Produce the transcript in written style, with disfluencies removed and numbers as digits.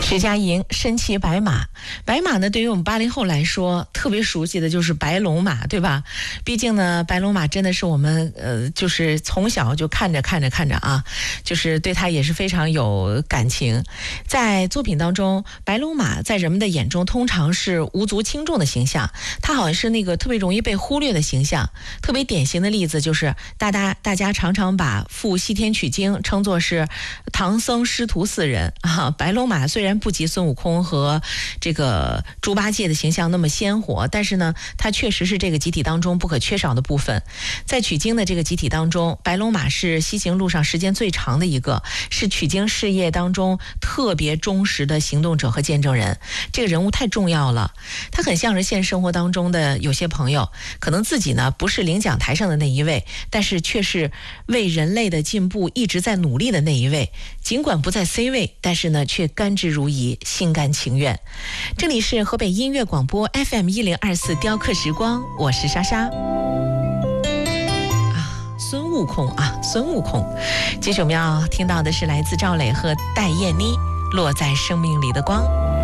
石家营身骑白马，白马呢，对于我们80后来说，特别熟悉的就是白龙马，对吧？毕竟呢，白龙马真的是我们就是从小就看着啊，就是对它也是非常有感情。在作品当中，白龙马在人们的眼中通常是无足轻重的形象，它好像是那个特别容易被忽略的形象。特别典型的例子就是大家常常把赴西天取经称作是唐僧师徒4人啊。白龙马虽然不及孙悟空和这个猪八戒的形象那么鲜活，但是呢，它确实是这个集体当中不可缺少的部分。在取经的这个集体当中，白龙马是西行路上时间最长的一个，是取经事业当中特别忠实的行动者和见证人。这个人物太重要了，他很像是现实生活当中的有些朋友，可能自己呢不是领奖台上的那一位，但是却是为人类的进步一直在努力的那一位，尽管不在 C 位，但是呢却甘之如饴，心甘情愿。这里是河北音乐广播 FM1024 雕刻时光，我是莎莎。孙悟空啊，孙悟空。接着我们要听到的是来自赵磊和戴燕妮《落在生命里的光》。